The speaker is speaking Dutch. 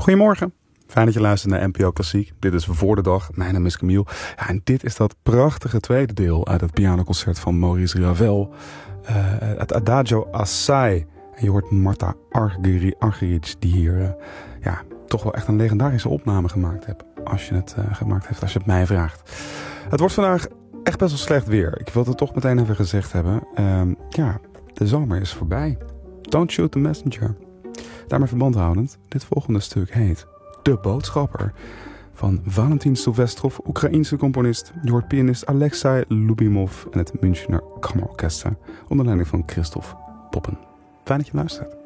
Goedemorgen. Fijn dat je luistert naar NPO Klassiek. Dit is Voor de Dag. Mijn naam is Camille. Ja, en dit is dat prachtige tweede deel uit het pianoconcert van Maurice Ravel. Het Adagio Assai. En je hoort Marta Argerich die hier toch wel echt een legendarische opname gemaakt heeft. Als je het mij vraagt. Het wordt vandaag echt best wel slecht weer. Ik wil het toch meteen even gezegd hebben. De zomer is voorbij. Don't shoot the messenger. Daarmee verband houdend, dit volgende stuk heet De Boodschapper van Valentin Silvestrov, Oekraïense componist. Je hoort pianist Alexei Lubimov en het Münchener Kammerorkester onder leiding van Christoph Poppen. Fijn dat je luistert.